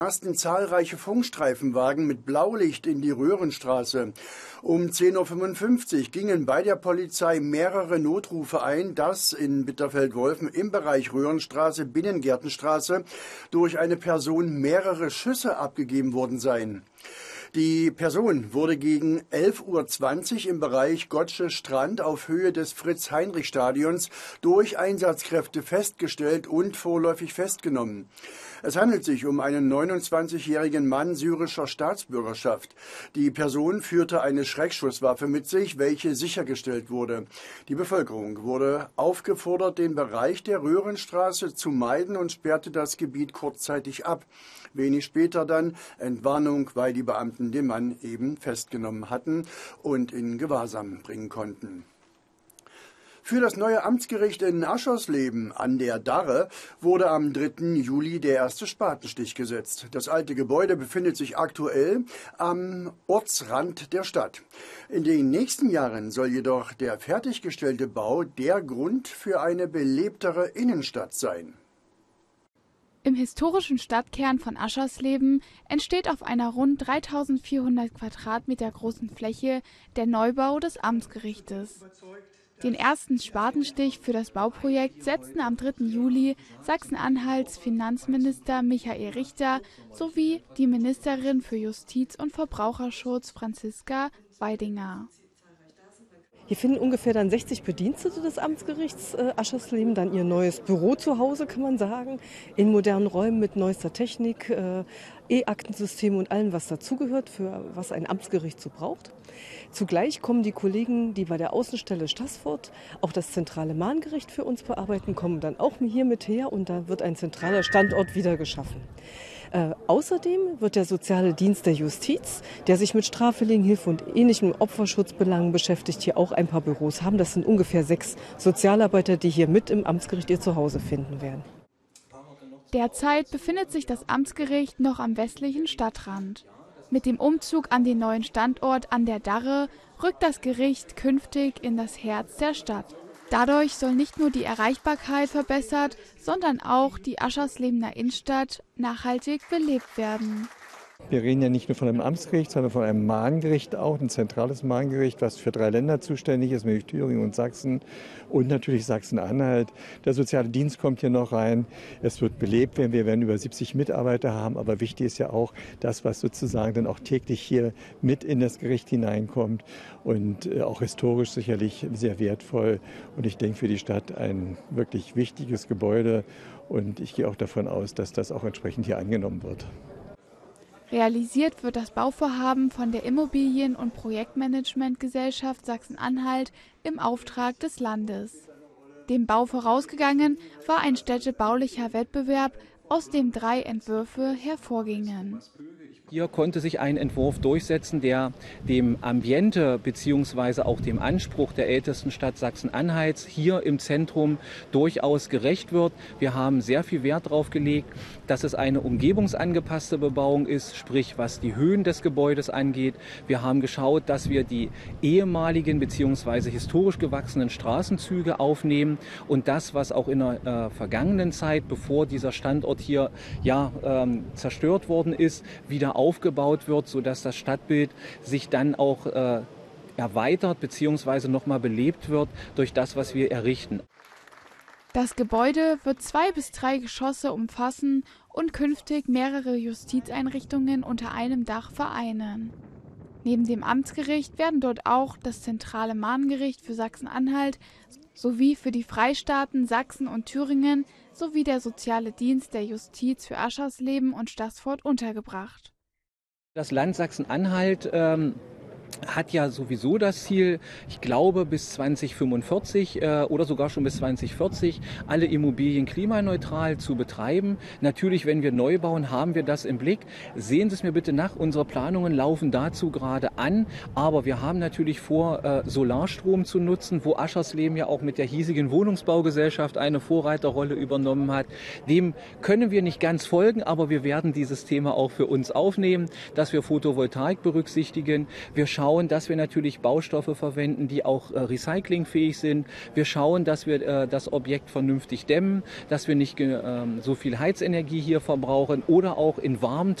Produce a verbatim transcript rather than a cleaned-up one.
Ersten zahlreiche Funkstreifenwagen mit Blaulicht in die Röhrenstraße. Um zehn Uhr fünfundfünfzig gingen bei der Polizei mehrere Notrufe ein, dass in Bitterfeld-Wolfen im Bereich Röhrenstraße, Binnengärtenstraße durch eine Person mehrere Schüsse abgegeben worden seien. Die Person wurde gegen elf Uhr zwanzig im Bereich Gottsche Strand auf Höhe des Fritz-Heinrich-Stadions durch Einsatzkräfte festgestellt und vorläufig festgenommen. Es handelt sich um einen neunundzwanzigjährigen Mann syrischer Staatsbürgerschaft. Die Person führte eine Schreckschusswaffe mit sich, welche sichergestellt wurde. Die Bevölkerung wurde aufgefordert, den Bereich der Röhrenstraße zu meiden und sperrte das Gebiet kurzzeitig ab. Wenig später dann Entwarnung, weil die Beamten den Mann eben festgenommen hatten und in Gewahrsam bringen konnten. Für das neue Amtsgericht in Aschersleben an der Darre wurde am dritten Juli der erste Spatenstich gesetzt. Das alte Gebäude befindet sich aktuell am Ortsrand der Stadt. In den nächsten Jahren soll jedoch der fertiggestellte Bau der Grund für eine belebtere Innenstadt sein. Im historischen Stadtkern von Aschersleben entsteht auf einer rund dreitausendvierhundert Quadratmeter großen Fläche der Neubau des Amtsgerichtes. Den ersten Spatenstich für das Bauprojekt setzten am dritten Juli Sachsen-Anhalts Finanzminister Michael Richter sowie die Ministerin für Justiz und Verbraucherschutz Franziska Weidinger. Hier finden ungefähr dann sechzig Bedienstete des Amtsgerichts äh, Aschersleben dann ihr neues Büro zu Hause, kann man sagen, in modernen Räumen mit neuester Technik, äh, E-Aktensystem und allem, was dazugehört, für was ein Amtsgericht so braucht. Zugleich kommen die Kollegen, die bei der Außenstelle Staßfurt auch das zentrale Mahngericht für uns bearbeiten, kommen dann auch hier mit her und da wird ein zentraler Standort wieder geschaffen. Äh, außerdem wird der soziale Dienst der Justiz, der sich mit Straffälligen, Hilfe und ähnlichen Opferschutzbelangen beschäftigt, hier auch ein paar Büros haben. Das sind ungefähr sechs Sozialarbeiter, die hier mit im Amtsgericht ihr Zuhause finden werden. Derzeit befindet sich das Amtsgericht noch am westlichen Stadtrand. Mit dem Umzug an den neuen Standort an der Darre rückt das Gericht künftig in das Herz der Stadt. Dadurch soll nicht nur die Erreichbarkeit verbessert, sondern auch die Ascherslebener Innenstadt nachhaltig belebt werden. Wir reden ja nicht nur von einem Amtsgericht, sondern von einem Mahngericht auch, ein zentrales Mahngericht, was für drei Länder zuständig ist, nämlich Thüringen und Sachsen und natürlich Sachsen-Anhalt. Der soziale Dienst kommt hier noch rein. Es wird belebt werden. Wir werden über siebzig Mitarbeiter haben, aber wichtig ist ja auch das, was sozusagen dann auch täglich hier mit in das Gericht hineinkommt und auch historisch sicherlich sehr wertvoll. Und ich denke für die Stadt ein wirklich wichtiges Gebäude und ich gehe auch davon aus, dass das auch entsprechend hier angenommen wird. Realisiert wird das Bauvorhaben von der Immobilien- und Projektmanagementgesellschaft Sachsen-Anhalt im Auftrag des Landes. Dem Bau vorausgegangen war ein städtebaulicher Wettbewerb, aus dem drei Entwürfe hervorgingen. Hier konnte sich ein Entwurf durchsetzen, der dem Ambiente bzw. auch dem Anspruch der ältesten Stadt Sachsen-Anhalts hier im Zentrum durchaus gerecht wird. Wir haben sehr viel Wert darauf gelegt, dass es eine umgebungsangepasste Bebauung ist, sprich was die Höhen des Gebäudes angeht. Wir haben geschaut, dass wir die ehemaligen bzw. historisch gewachsenen Straßenzüge aufnehmen und das, was auch in der äh, vergangenen Zeit, bevor dieser Standort hier ja, ähm, zerstört worden ist, wieder aufgebaut wird, sodass das Stadtbild sich dann auch äh, erweitert bzw. nochmal belebt wird durch das, was wir errichten. Das Gebäude wird zwei bis drei Geschosse umfassen und künftig mehrere Justizeinrichtungen unter einem Dach vereinen. Neben dem Amtsgericht werden dort auch das zentrale Mahngericht für Sachsen-Anhalt sowie für die Freistaaten Sachsen und Thüringen sowie der soziale Dienst der Justiz für Aschersleben und Staßfurt untergebracht. Das Land Sachsen-Anhalt ähm hat ja sowieso das Ziel, ich glaube bis zweitausendfünfundvierzig äh, oder sogar schon bis zweitausendvierzig alle Immobilien klimaneutral zu betreiben. Natürlich, wenn wir neu bauen, haben wir das im Blick. Sehen Sie es mir bitte nach, unsere Planungen laufen dazu gerade an, aber wir haben natürlich vor, äh, Solarstrom zu nutzen, wo Aschersleben ja auch mit der hiesigen Wohnungsbaugesellschaft eine Vorreiterrolle übernommen hat. Dem können wir nicht ganz folgen, aber wir werden dieses Thema auch für uns aufnehmen, dass wir Photovoltaik berücksichtigen. Wir schauen schauen, dass wir natürlich Baustoffe verwenden, die auch äh, recyclingfähig sind. Wir schauen, dass wir äh, das Objekt vernünftig dämmen, dass wir nicht äh, so viel Heizenergie hier verbrauchen oder auch in warmen